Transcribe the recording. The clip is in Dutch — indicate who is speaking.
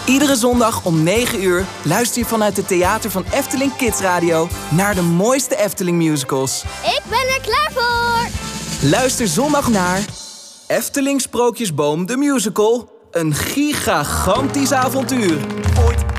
Speaker 1: Iedere zondag om 9 uur luister je vanuit het theater van Efteling Kids Radio naar de mooiste Efteling musicals.
Speaker 2: Ik ben er klaar voor!
Speaker 1: Luister zondag naar Efteling Sprookjesboom de Musical. Een gigantisch avontuur.
Speaker 3: Ooit